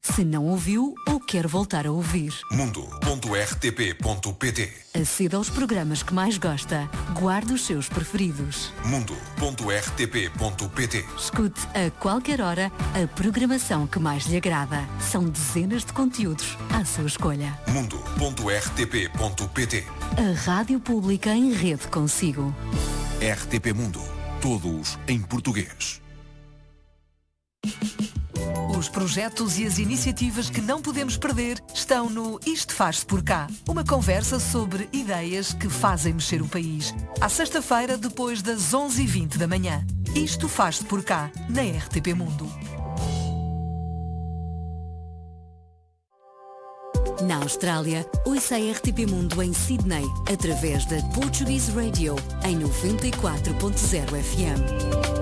Se não ouviu ou quer voltar a ouvir. Mundo.rtp.pt. Aceda aos programas que mais gosta. Guarde os seus preferidos. Mundo.rtp.pt. Escute a qualquer hora a programação que mais lhe agrada. São dezenas de conteúdos à sua escolha. Mundo.rtp.pt. A Rádio Pública em rede consigo. RTP Mundo. Todos em português. Os projetos e as iniciativas que não podemos perder estão no Isto Faz-se por Cá. Uma conversa sobre ideias que fazem mexer o país. À sexta-feira, depois das 11h20 da manhã. Isto Faz-se por Cá, na RTP Mundo. Na Austrália, ouça a RTP Mundo em Sydney, através da Portuguese Radio, em 94.0 FM.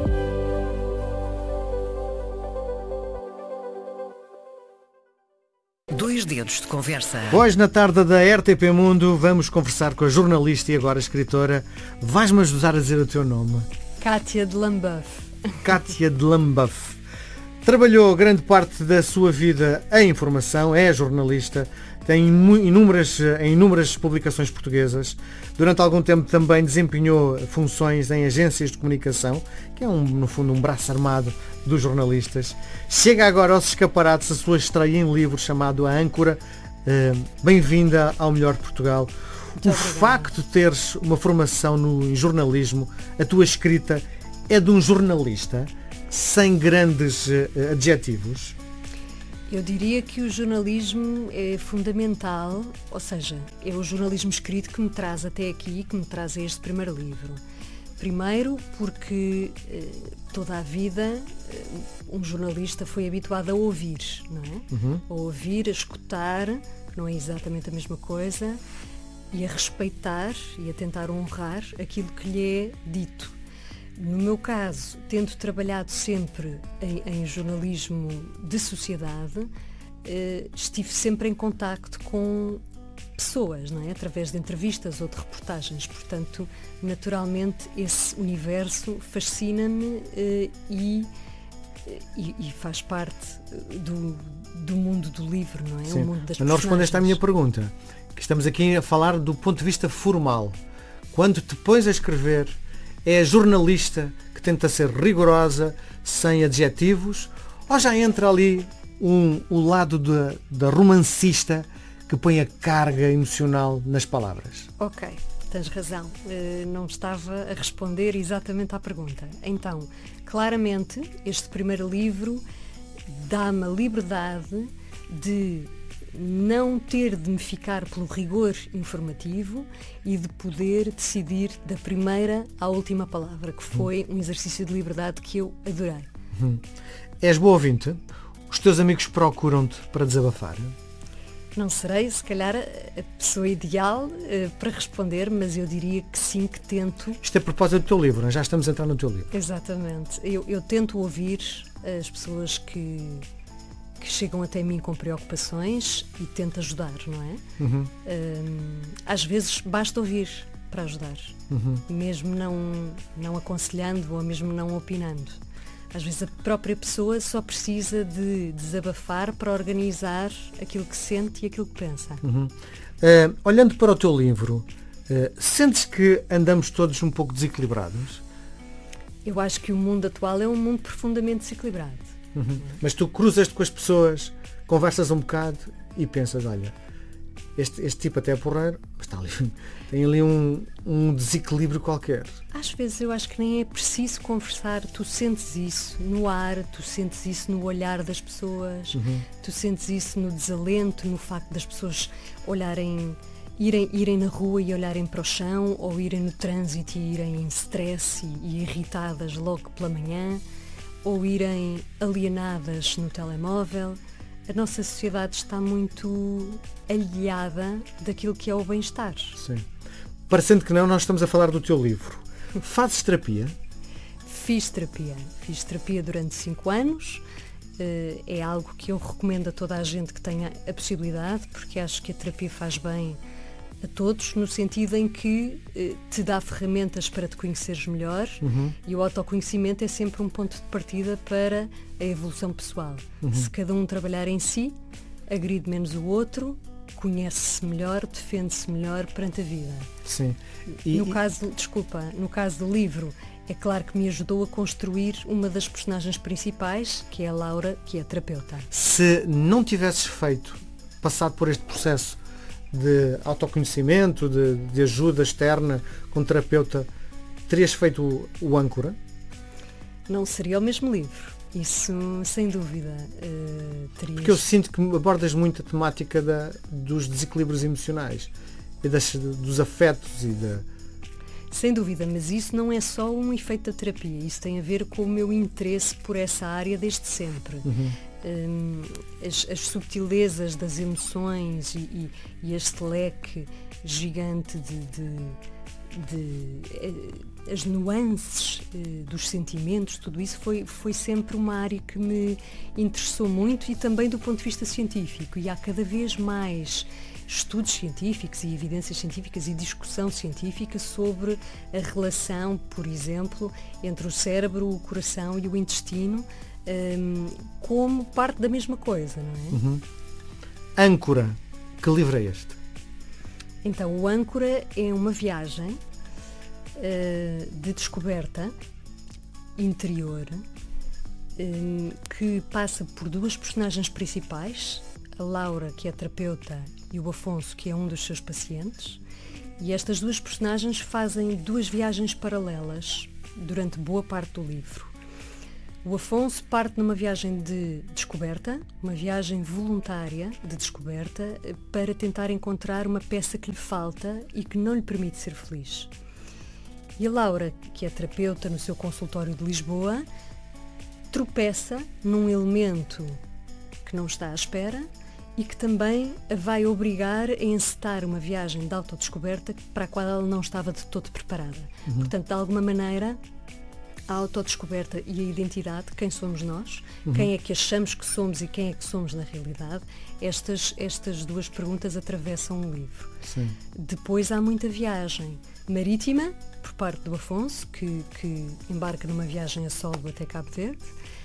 Dois dedos de conversa. Hoje, na tarde da RTP Mundo, vamos conversar com a jornalista e agora escritora. Vais-me ajudar a dizer o teu nome? Kátia de Lambeuf. Kátia de Lambeuf. Trabalhou grande parte da sua vida em informação, é jornalista, tem inúmeras publicações portuguesas. Durante algum tempo também desempenhou funções em agências de comunicação, que é no fundo um braço armado dos jornalistas. Chega agora aos escaparates a sua estreia em livro chamado A Âncora. Bem-vinda ao Melhor de Portugal. Muito obrigada. Facto de teres uma formação em jornalismo, a tua escrita é de um jornalista sem grandes adjetivos. Eu diria que o jornalismo é fundamental, ou seja, é o jornalismo escrito que me traz até aqui, que me traz a este primeiro livro. Primeiro porque toda a vida um jornalista foi habituado a ouvir, não é? A ouvir, a escutar, que não é exatamente a mesma coisa, e a respeitar e a tentar honrar aquilo que lhe é dito. No meu caso, tendo trabalhado sempre em jornalismo de sociedade, estive sempre em contacto com pessoas, não é? Através de entrevistas ou de reportagens. Portanto, naturalmente, esse universo fascina-me e faz parte do mundo do livro, não é? Sim. O mundo das Mas não respondeste à minha pergunta, que estamos aqui a falar do ponto de vista formal. Quando te pões a escrever, é a jornalista que tenta ser rigorosa, sem adjetivos, ou já entra ali o lado da romancista que põe a carga emocional nas palavras? Ok, tens razão. Não estava a responder exatamente à pergunta. Então, claramente, este primeiro livro dá-me a liberdade de não ter de me ficar pelo rigor informativo e de poder decidir da primeira à última palavra, que foi um exercício de liberdade que eu adorei. És boa ouvinte? Os teus amigos procuram-te para desabafar? Não serei, se calhar, a pessoa ideal para responder, mas eu diria que sim, que tento. Isto é a propósito do teu livro, não é? Já estamos a entrar no teu livro. Exatamente. Eu tento ouvir as pessoas que chegam até mim com preocupações e tento ajudar, não é? Às vezes basta ouvir para ajudar, mesmo não aconselhando ou mesmo não opinando. Às vezes a própria pessoa só precisa de desabafar para organizar aquilo que sente e aquilo que pensa. Olhando para o teu livro, sentes que andamos todos um pouco desequilibrados? Eu acho que o mundo atual é um mundo profundamente desequilibrado. Mas tu cruzas-te com as pessoas, conversas um bocado e pensas, olha, este tipo até é porreiro, mas está ali, tem ali um desequilíbrio qualquer. Às vezes eu acho que nem é preciso conversar, tu sentes isso no ar, tu sentes isso no olhar das pessoas, tu sentes isso no desalento, no facto das pessoas irem na rua e olharem para o chão, ou irem no trânsito e irem em stress e irritadas logo pela manhã, ou irem alienadas no telemóvel. A nossa sociedade está muito alheada daquilo que é o bem-estar. Sim. Parecendo que não, nós estamos a falar do teu livro. Fazes terapia? Fiz terapia durante 5 anos. É algo que eu recomendo a toda a gente que tenha a possibilidade, porque acho que a terapia faz bem a todos, no sentido em que te dá ferramentas para te conheceres melhor, e o autoconhecimento é sempre um ponto de partida para a evolução pessoal. Se cada um trabalhar em si, agride menos o outro, conhece-se melhor, defende-se melhor perante a vida. Sim. No caso do livro, é claro que me ajudou a construir uma das personagens principais, que é a Laura, que é terapeuta. Se não tivesses passado por este processo de autoconhecimento, de ajuda externa com terapeuta, terias feito o âncora? Não seria o mesmo livro, isso sem dúvida. Terias... Porque eu sinto que abordas muito a temática dos desequilíbrios emocionais e dos afetos e Sem dúvida, mas isso não é só um efeito da terapia, isso tem a ver com o meu interesse por essa área desde sempre. As subtilezas das emoções e este leque gigante as nuances dos sentimentos, tudo isso foi sempre uma área que me interessou muito, e também do ponto de vista científico, e há cada vez mais estudos científicos e evidências científicas e discussão científica sobre a relação, por exemplo, entre o cérebro, o coração e o intestino, como parte da mesma coisa, não é? Âncora, que livro é este? Então, o Âncora é uma viagem de descoberta interior que passa por duas personagens principais, a Laura, que é terapeuta, e o Afonso, que é um dos seus pacientes, e estas duas personagens fazem duas viagens paralelas durante boa parte do livro. O Afonso parte numa viagem de descoberta, uma viagem voluntária de descoberta, para tentar encontrar uma peça que lhe falta e que não lhe permite ser feliz. E a Laura, que é terapeuta no seu consultório de Lisboa, tropeça num elemento que não está à espera e que também a vai obrigar a encetar uma viagem de autodescoberta para a qual ela não estava de todo preparada. Portanto, de alguma maneira, a autodescoberta e a identidade, quem somos nós, quem é que achamos que somos e quem é que somos na realidade, estas duas perguntas atravessam o livro. Sim. Depois há muita viagem marítima, por parte do Afonso, que embarca numa viagem a solo até Cabo Verde,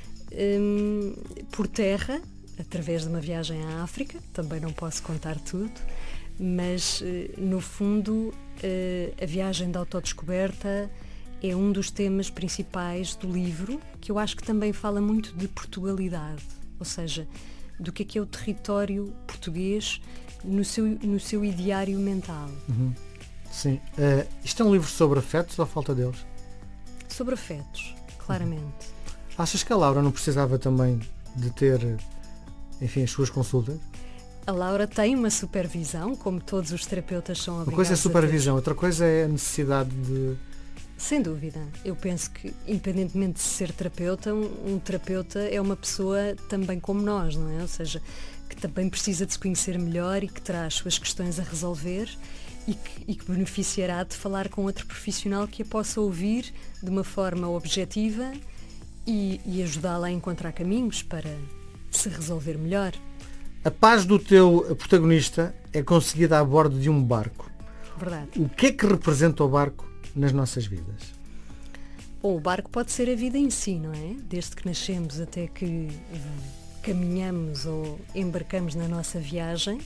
por terra, através de uma viagem à África, também não posso contar tudo, mas no fundo a viagem da autodescoberta é um dos temas principais do livro, que eu acho que também fala muito de Portugalidade, ou seja, do que é o território português no seu ideário mental. Sim. Isto é um livro sobre afetos ou falta deles? Sobre afetos, claramente. Achas que a Laura não precisava também de ter, enfim, as suas consultas? A Laura tem uma supervisão, como todos os terapeutas são obrigados. Uma coisa é a supervisão, outra coisa é a necessidade de... Sem dúvida. Eu penso que, independentemente de ser terapeuta, um terapeuta é uma pessoa também como nós, não é? Ou seja, que também precisa de se conhecer melhor e que terá as suas questões a resolver e que beneficiará de falar com outro profissional que a possa ouvir de uma forma objetiva e ajudá-la a encontrar caminhos para se resolver melhor. A paz do teu protagonista é conseguida a bordo de um barco. Verdade. O que é que representa o barco nas nossas vidas? Bom, o barco pode ser a vida em si, não é? Desde que nascemos até que caminhamos ou embarcamos na nossa viagem,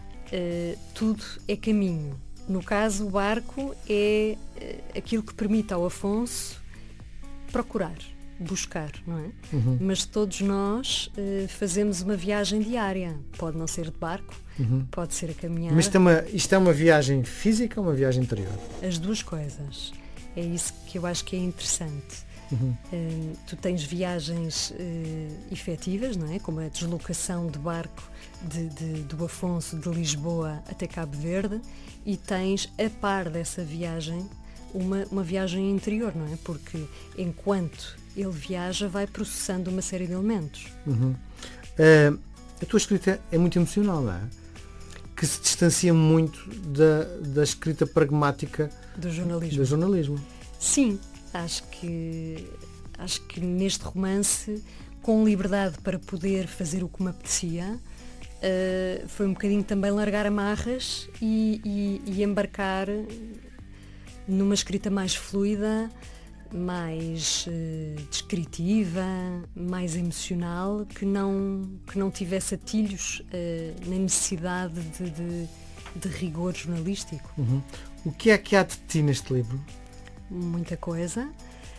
tudo é caminho. No caso, o barco é aquilo que permite ao Afonso procurar, buscar, não é? Mas todos nós fazemos uma viagem diária. Pode não ser de barco, pode ser a caminhar. Mas isto é uma viagem física ou uma viagem interior? As duas coisas. É isso que eu acho que é interessante. Tu tens viagens efetivas, não é? Como a deslocação de barco do Afonso de Lisboa até Cabo Verde, e tens, a par dessa viagem, uma viagem interior, não é? Porque enquanto ele viaja, vai processando uma série de elementos. A tua escrita é muito emocional, não é? Que se distancia muito da escrita pragmática do jornalismo. Sim, acho que neste romance, com liberdade para poder fazer o que me apetecia, foi um bocadinho também largar amarras e embarcar numa escrita mais fluida, mais descritiva, mais emocional, que não tivesse atilhos nem necessidade de rigor jornalístico. Uhum. O que é que há de ti neste livro? Muita coisa.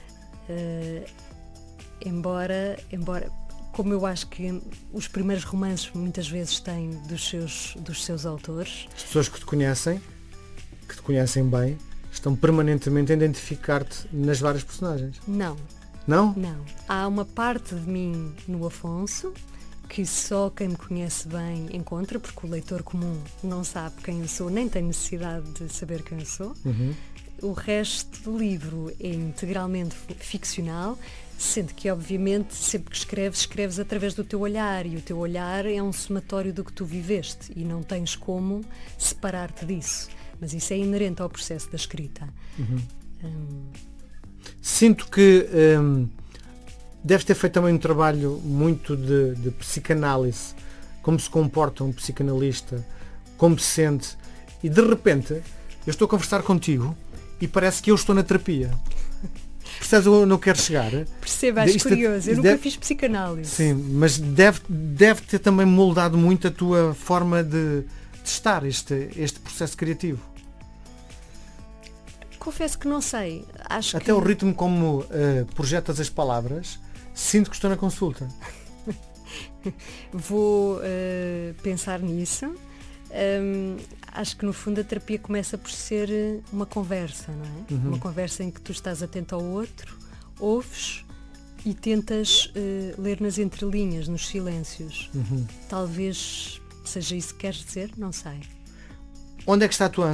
Embora, como eu acho que os primeiros romances muitas vezes têm dos seus autores. As pessoas que te conhecem bem, estão permanentemente a identificar-te nas várias personagens. Não. Não? Não. Há uma parte de mim no Afonso que só quem me conhece bem encontra, porque o leitor comum não sabe quem eu sou, nem tem necessidade de saber quem eu sou. Uhum. O resto do livro é integralmente ficcional, sendo que, obviamente, sempre que escreves através do teu olhar, e o teu olhar é um somatório do que tu viveste e não tens como separar-te disso. Mas isso é inerente ao processo da escrita. Uhum. Sinto que deves ter feito também um trabalho muito de psicanálise, como se comporta um psicanalista, como se sente, e de repente eu estou a conversar contigo e parece que eu estou na terapia. Percebes onde eu não quero chegar? Perceba, acho curioso. Eu nunca fiz psicanálise. Sim, mas deve ter também moldado muito a tua forma de estar, este processo criativo. Confesso que não sei. Até o ritmo como projetas as palavras, sinto que estou na consulta. Vou pensar nisso. Acho que no fundo a terapia começa por ser uma conversa, não é? Uhum. Uma conversa em que tu estás atento ao outro, ouves e tentas ler nas entrelinhas, nos silêncios. Uhum. Talvez seja isso que queres dizer, não sei. Onde é que está a tua